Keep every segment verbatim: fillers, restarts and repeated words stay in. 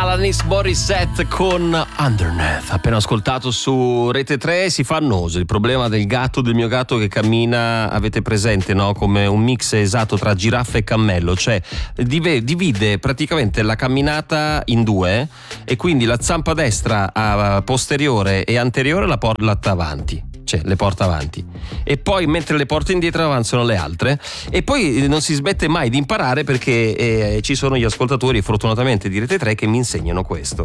Alanis Morissette con Underneath, appena ascoltato su Rete tre. Si fa annoso il problema del gatto, del mio gatto che cammina, avete presente, no? Come un mix esatto tra giraffa e cammello, cioè divide praticamente la camminata in due e quindi la zampa destra a posteriore e anteriore la porta avanti, cioè le porta avanti, e poi mentre le porta indietro avanzano le altre, e poi non si smette mai di imparare perché eh, ci sono gli ascoltatori fortunatamente di Rete tre che mi insegnano questo.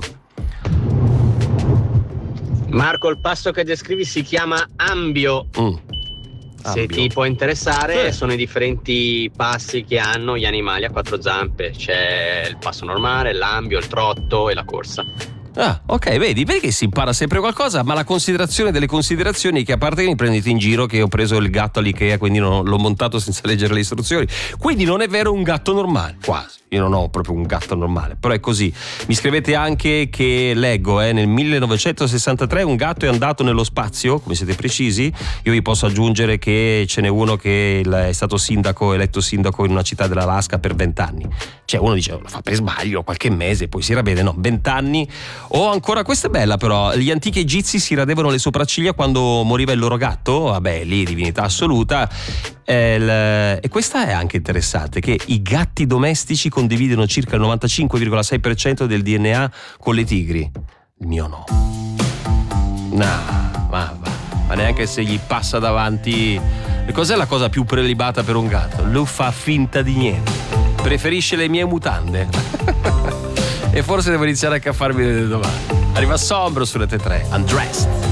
Marco, il passo che descrivi si chiama ambio. Mm. Se Ambio. ti può interessare, eh. sono i differenti passi che hanno gli animali a quattro zampe. C'è il passo normale, l'ambio, il trotto e la corsa. Ah, ok, vedi, vedi che si impara sempre qualcosa, ma la considerazione delle considerazioni è che, a parte che mi prendete in giro che ho preso il gatto all'Ikea, quindi non, l'ho montato senza leggere le istruzioni, quindi non è vero un gatto normale, quasi. Io non ho proprio un gatto normale, però è così. Mi scrivete anche che leggo, eh, nel millenovecentosessantatré un gatto è andato nello spazio, come siete precisi? Io vi posso aggiungere che ce n'è uno che è stato sindaco, eletto sindaco in una città dell'Alaska per vent'anni. Cioè uno dice, oh, lo fa per sbaglio, qualche mese, poi si ravvede, no, vent'anni. O ancora, questa è bella però, gli antichi egizi si radevano le sopracciglia quando moriva il loro gatto, vabbè, lì divinità assoluta. Eh, l... E questa è anche interessante, che i gatti domestici condividono circa il novantacinque virgola sei per cento del D N A con le tigri. Il mio no. No, ma va. Ma neanche se gli passa davanti. E cos'è la cosa più prelibata per un gatto? Lui fa finta di niente. Preferisce le mie mutande. E forse devo iniziare anche a farmi delle domande. Arriva Sombro su Rete tre, Undressed.